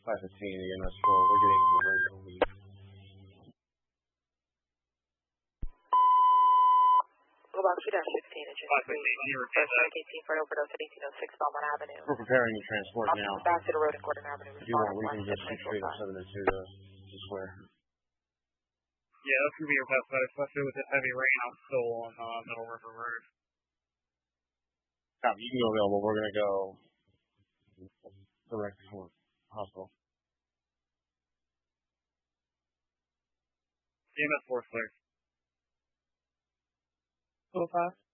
515, the EMS 4. We're getting a very early. About 2-16, engine 3. First strike 18 for an overdose at 1806 Belmont Avenue. We're preparing to transport now. Back to the road at Gordon Avenue. If you want, we can just shoot straight up 702 to Square. Yeah, that's going to be your best bet, especially with this heavy rain. I'm still on Middle River Road. Copy, you can go available. We're going to go direct to hospital. EMS 4 clear. 205.